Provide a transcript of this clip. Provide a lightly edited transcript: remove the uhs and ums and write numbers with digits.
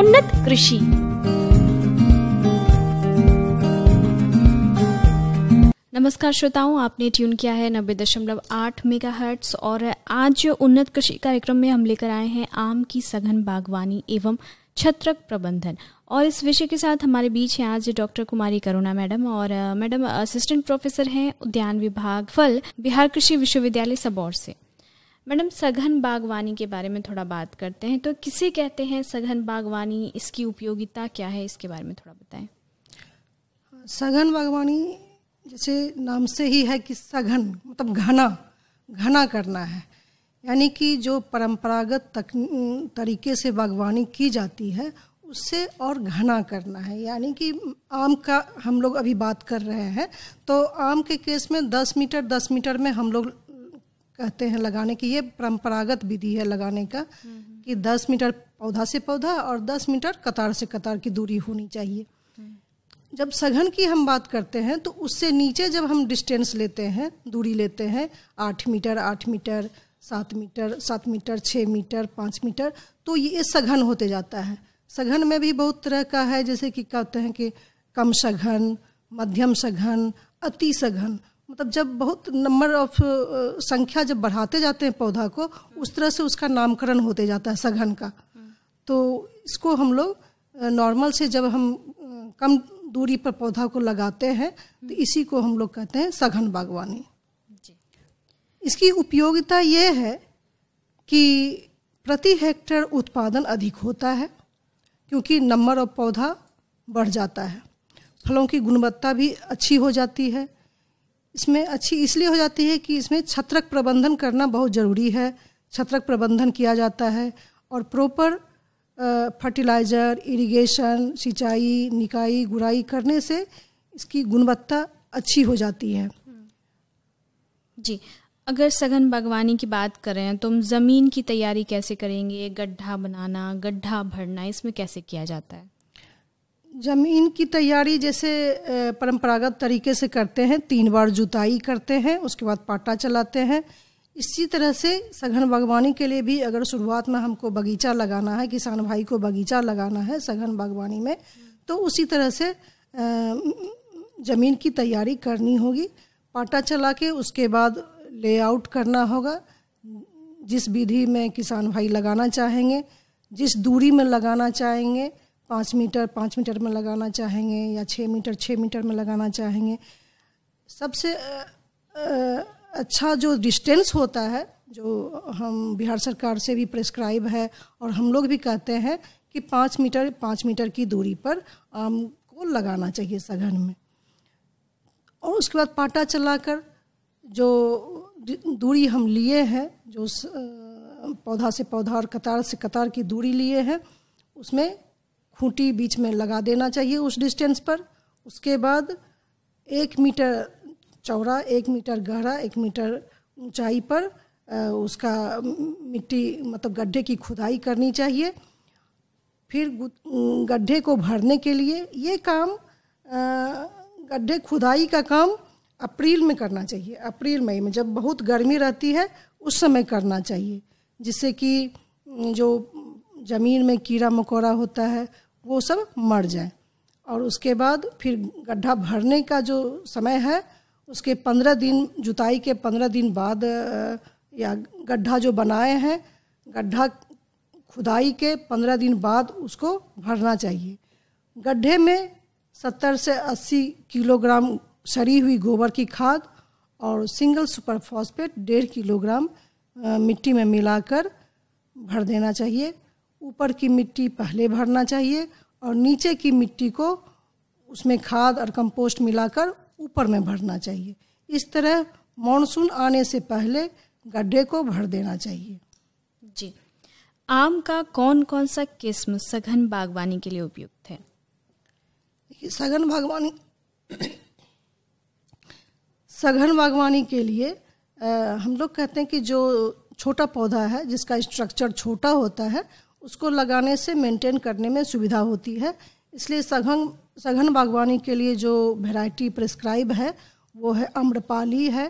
उन्नत कृषि। नमस्कार श्रोताओं, आपने ट्यून किया है 90.8 मेगाहर्ट्ज और आज उन्नत कृषि कार्यक्रम में हम लेकर आए हैं आम की सघन बागवानी एवं छत्रक प्रबंधन। और इस विषय के साथ हमारे बीच हैं आज डॉक्टर कुमारी करुणा मैडम। और मैडम असिस्टेंट प्रोफेसर हैं उद्यान विभाग फल, बिहार कृषि विश्वविद्यालय सबौर से। मैडम, सघन बागवानी के बारे में थोड़ा बात करते हैं। तो किसे कहते हैं सघन बागवानी, इसकी उपयोगिता क्या है, इसके बारे में थोड़ा बताएं। सघन बागवानी जैसे नाम से ही है कि सघन मतलब घना करना है, यानी कि जो परंपरागत तरीके से बागवानी की जाती है उससे और घना करना है। यानी कि आम का हम लोग अभी बात कर रहे हैं, तो आम के केस में 10 मीटर में हम लोग कहते हैं लगाने की, ये परंपरागत विधि है लगाने का कि 10 मीटर पौधा से पौधा और 10 मीटर कतार से कतार की दूरी होनी चाहिए। जब सघन की हम बात करते हैं तो उससे नीचे जब हम डिस्टेंस लेते हैं, दूरी लेते हैं 8 मीटर, 7 मीटर, 6 मीटर, 5 मीटर, तो ये सघन होते जाता है। सघन में भी बहुत तरह का है, जैसे कि कहते हैं कि कम सघन, मध्यम सघन, अति सघन। मतलब जब बहुत नंबर ऑफ संख्या जब बढ़ाते जाते हैं पौधा को, उस तरह से उसका नामकरण होते जाता है सघन का। तो इसको हम लोग नॉर्मल से जब हम कम दूरी पर पौधा को लगाते हैं तो इसी को हम लोग कहते हैं सघन बागवानी। इसकी उपयोगिता ये है कि प्रति हेक्टेयर उत्पादन अधिक होता है, क्योंकि नंबर ऑफ पौधा बढ़ जाता है। फलों की गुणवत्ता भी अच्छी हो जाती है। इसमें अच्छी इसलिए हो जाती है कि इसमें छत्रक प्रबंधन करना बहुत ज़रूरी है। छत्रक प्रबंधन किया जाता है और प्रॉपर फर्टिलाइज़र, इरिगेशन, सिंचाई, निकाई, गुड़ाई करने से इसकी गुणवत्ता अच्छी हो जाती है। जी, अगर सघन बागवानी की बात करें तो हम ज़मीन की तैयारी कैसे करेंगे? गड्ढा बनाना, गड्ढा भरना, इसमें कैसे किया जाता है? ज़मीन की तैयारी जैसे परंपरागत तरीके से करते हैं, 3 बार जुताई करते हैं, उसके बाद पाटा चलाते हैं। इसी तरह से सघन बागवानी के लिए भी अगर शुरुआत में हमको बगीचा लगाना है, किसान भाई को बगीचा लगाना है सघन बागवानी में, तो उसी तरह से ज़मीन की तैयारी करनी होगी। पाटा चला के उसके बाद लेआउट करना होगा। जिस विधि में किसान भाई लगाना चाहेंगे, जिस दूरी में लगाना चाहेंगे, 5 मीटर में लगाना चाहेंगे या 6 मीटर में लगाना चाहेंगे। सबसे अच्छा जो डिस्टेंस होता है, जो हम बिहार सरकार से भी प्रेस्क्राइब है और हम लोग भी कहते हैं कि 5 मीटर की दूरी पर आम को लगाना चाहिए सघन में। और उसके बाद पाटा चलाकर जो दूरी हम लिए हैं, जो पौधा से पौधा और कतार से कतार की दूरी लिए हैं, उसमें खूंटी बीच में लगा देना चाहिए उस डिस्टेंस पर। उसके बाद 1 मीटर चौड़ा, 1 मीटर गहरा, 1 मीटर ऊंचाई पर उसका मिट्टी मतलब गड्ढे की खुदाई करनी चाहिए। फिर गड्ढे को भरने के लिए ये काम, गड्ढे खुदाई का काम अप्रैल में करना चाहिए। अप्रैल मई में जब बहुत गर्मी रहती है उस समय करना चाहिए, जिससे कि जो ज़मीन में कीड़ा मकोड़ा होता है वो सब मर जाए। और उसके बाद फिर गड्ढा भरने का जो समय है, उसके 15 दिन, जुताई के 15 दिन बाद या गड्ढा जो बनाए हैं, गड्ढा खुदाई के 15 दिन बाद उसको भरना चाहिए। गड्ढे में 70 से 80 किलोग्राम सड़ी हुई गोबर की खाद और सिंगल सुपर फॉस्फेट 1.5 किलोग्राम मिट्टी में मिलाकर भर देना चाहिए। ऊपर की मिट्टी पहले भरना चाहिए और नीचे की मिट्टी को उसमें खाद और कंपोस्ट मिलाकर ऊपर में भरना चाहिए। इस तरह मॉनसून आने से पहले गड्ढे को भर देना चाहिए। जी, आम का कौन कौन सा किस्म सघन बागवानी के लिए उपयुक्त है? सघन बागवानी के लिए हम लोग कहते हैं कि जो छोटा पौधा है, जिसका स्ट्रक्चर छोटा होता है, उसको लगाने से मेंटेन करने में सुविधा होती है। इसलिए सघन बागवानी के लिए जो वैरायटी प्रेस्क्राइब है वो है आम्रपाली है,